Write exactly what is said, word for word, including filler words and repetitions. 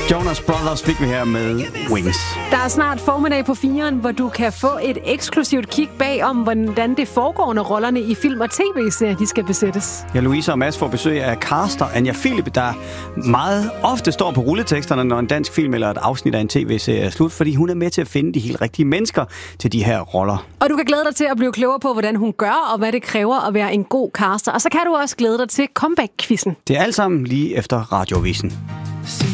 Jonas Brothers fik vi her med Wings. Der er snart formiddag på firen, hvor du kan få et eksklusivt kig bag om, hvordan det foregår, når rollerne i film og tv-serier de skal besættes. Ja, Louise og Mads får besøg af caster Anja Philip, der meget ofte står på rulleteksterne, når en dansk film eller et afsnit af en tv-serie er slut, fordi hun er med til at finde de helt rigtige mennesker til de her roller. Og du kan glæde dig til at blive klogere på, hvordan hun gør, og hvad det kræver at være en god caster. Og så kan du også glæde dig til comeback-quizzen. Det er alt sammen lige efter Radioavisen.